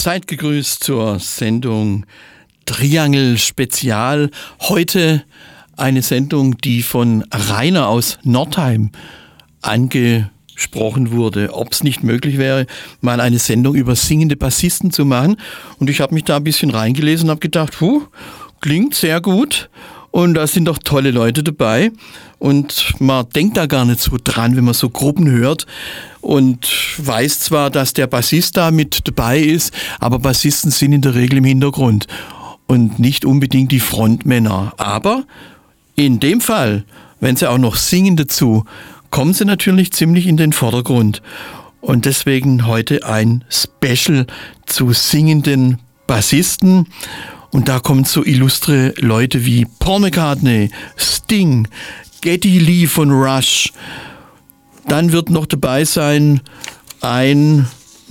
Seid gegrüßt zur Sendung Triangel Spezial. Heute eine Sendung, die von Rainer aus Nordheim angesprochen wurde, ob es nicht möglich wäre, mal eine Sendung über singende Bassisten zu machen. Und ich habe mich da ein bisschen reingelesen und habe gedacht, klingt sehr gut. Und da sind doch tolle Leute dabei. Und man denkt da gar nicht so dran, wenn man so Gruppen hört. Und weiß zwar, dass der Bassist da mit dabei ist, aber Bassisten sind in der Regel im Hintergrund und nicht unbedingt die Frontmänner. Aber in dem Fall, wenn sie auch noch singen dazu, kommen sie natürlich ziemlich in den Vordergrund. Und deswegen heute ein Special zu singenden Bassisten. Und da kommen so illustre Leute wie Paul McCartney, Sting, Geddy Lee von Rush. Dann wird noch dabei sein ein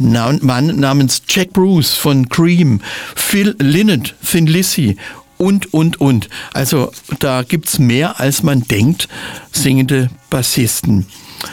Mann namens Jack Bruce von Cream, Phil Lynott, Thin Lizzy und. Also da gibt's mehr, als man denkt, singende Bassisten.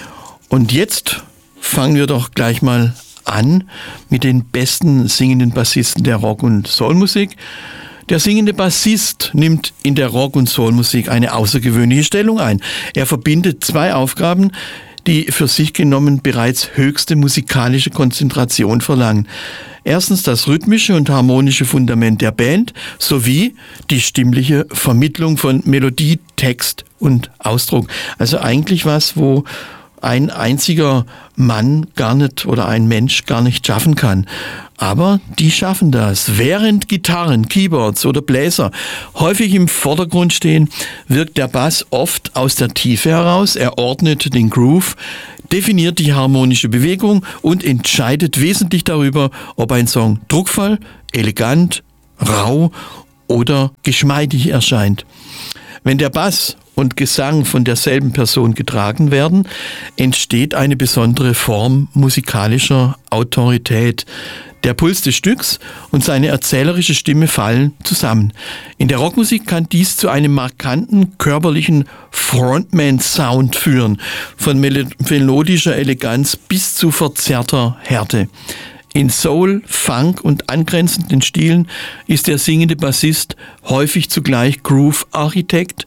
Und jetzt fangen wir doch gleich mal an mit den besten singenden Bassisten der Rock- und Soulmusik. Der singende Bassist nimmt in der Rock- und Soulmusik eine außergewöhnliche Stellung ein. Er verbindet zwei Aufgaben, die für sich genommen bereits höchste musikalische Konzentration verlangen. Erstens das rhythmische und harmonische Fundament der Band sowie die stimmliche Vermittlung von Melodie, Text und Ausdruck. Also eigentlich was, wo ein einziger Mann gar nicht oder ein Mensch gar nicht schaffen kann. Aber die schaffen das. Während Gitarren, Keyboards oder Bläser häufig im Vordergrund stehen, wirkt der Bass oft aus der Tiefe heraus. Er ordnet den Groove, definiert die harmonische Bewegung und entscheidet wesentlich darüber, ob ein Song druckvoll, elegant, rau oder geschmeidig erscheint. Wenn der Bass und Gesang von derselben Person getragen werden, entsteht eine besondere Form musikalischer Autorität. Der Puls des Stücks und seine erzählerische Stimme fallen zusammen. In der Rockmusik kann dies zu einem markanten körperlichen Frontman-Sound führen, von melodischer Eleganz bis zu verzerrter Härte. In Soul, Funk und angrenzenden Stilen ist der singende Bassist häufig zugleich Groove-Architekt,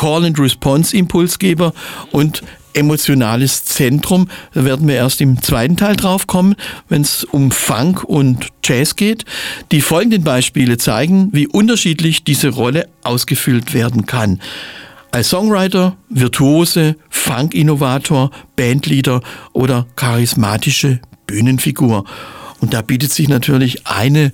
Call-and-Response-Impulsgeber und emotionales Zentrum. Da werden wir erst im zweiten Teil drauf kommen, wenn es um Funk und Jazz geht. Die folgenden Beispiele zeigen, wie unterschiedlich diese Rolle ausgefüllt werden kann. Als Songwriter, Virtuose, Funk-Innovator, Bandleader oder charismatische Bühnenfigur. Und da bietet sich natürlich eine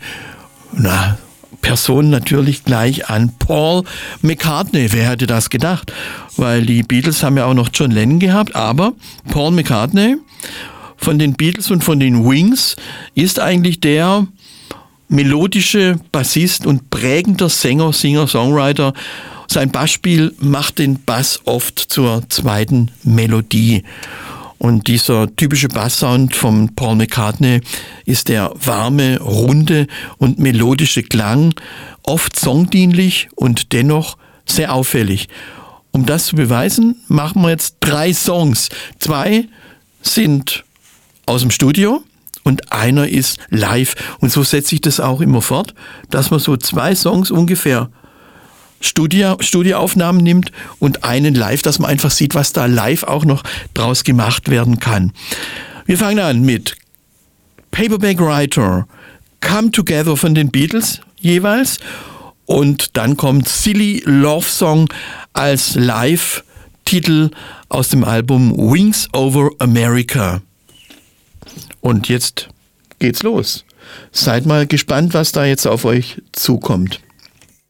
Person natürlich gleich an. Paul McCartney, wer hätte das gedacht? Weil die Beatles haben ja auch noch John Lennon gehabt, aber Paul McCartney von den Beatles und von den Wings ist eigentlich der melodische Bassist und prägender Sänger, Singer, Songwriter. Sein Bassspiel macht den Bass oft zur zweiten Melodie. Und dieser typische Basssound von Paul McCartney ist der warme, runde und melodische Klang, oft songdienlich und dennoch sehr auffällig. Um das zu beweisen, machen wir jetzt 3 Songs. 2 sind aus dem Studio und einer ist live. Und so setze ich das auch immer fort, dass man so 2 Songs ungefähr Studioaufnahmen nimmt und einen live, dass man einfach sieht, was da live auch noch draus gemacht werden kann. Wir fangen an mit Paperback Writer, Come Together von den Beatles jeweils und dann kommt Silly Love Song als Live-Titel aus dem Album Wings Over America. Und jetzt geht's los. Seid mal gespannt, was da jetzt auf euch zukommt.